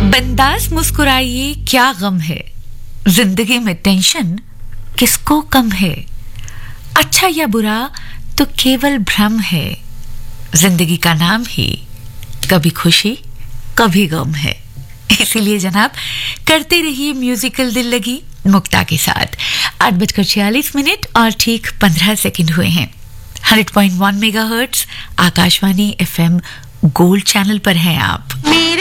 बिंदास मुस्कुराइए, क्या गम है, जिंदगी में टेंशन किसको कम है, अच्छा या बुरा तो केवल भ्रम है, जिंदगी का नाम ही कभी खुशी कभी गम है। इसीलिए जनाब करते रहिए म्यूजिकल दिल लगी मुक्ता के साथ। 8:46 और ठीक 15 सेकंड हुए हैं। 100.1 megahertz Akashvani FM gold channel पर हैं आप।